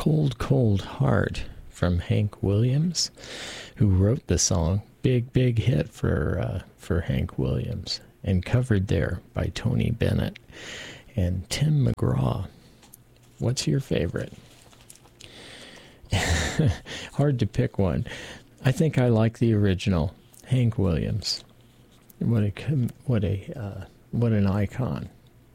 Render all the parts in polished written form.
Cold, Cold Heart from Hank Williams, who wrote the song. Big hit for Hank Williams, and covered there by Tony Bennett and Tim McGraw. What's your favorite? Hard to pick one. I think I like the original, Hank Williams. What an icon.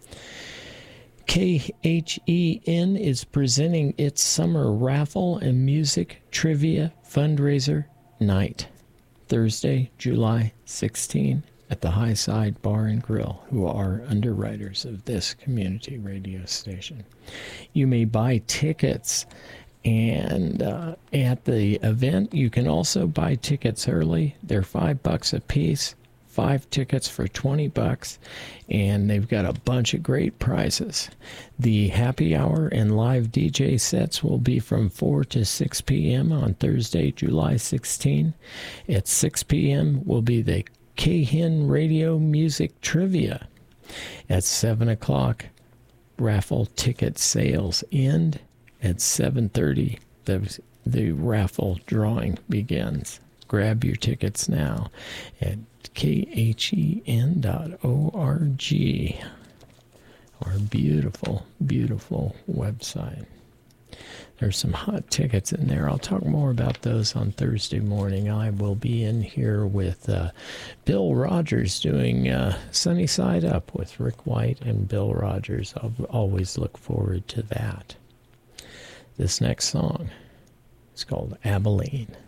KHEN is presenting its summer raffle and music trivia fundraiser night, Thursday, July 16, at the Highside Bar and Grill, who are underwriters of this community radio station. You may buy tickets, and at the event, you can also buy tickets early. They're $5 a piece. 5 tickets for $20, and they've got a bunch of great prizes. The happy hour and live DJ sets will be from 4 to 6 p.m. on Thursday, July 16. At 6 p.m. will be the KHEN Radio Music Trivia. At 7 o'clock, raffle ticket sales end. At 7:30, the raffle drawing begins. Grab your tickets now at khen.org, our beautiful, beautiful website. There's some hot tickets in there. I'll talk more about those on Thursday morning. I will be in here with Bill Rogers doing Sunny Side Up with Rick White and Bill Rogers. I'll always look forward to that. This next song is called Abilene.